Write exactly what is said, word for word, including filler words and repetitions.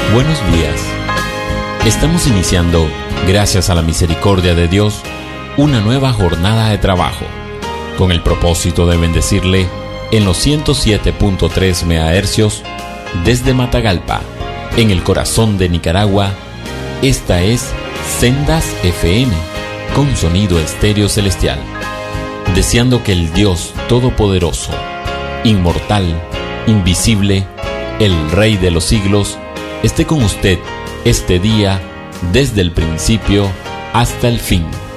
Buenos días. Estamos iniciando, gracias a la misericordia de Dios, una nueva jornada de trabajo, con el propósito de bendecirle en los ciento siete punto tres megahercios desde Matagalpa, en el corazón de Nicaragua. Esta es Sendas F M, con sonido estéreo celestial. Deseando que el Dios Todopoderoso, inmortal, invisible, el Rey de los siglos, esté con usted este día, desde el principio hasta el fin.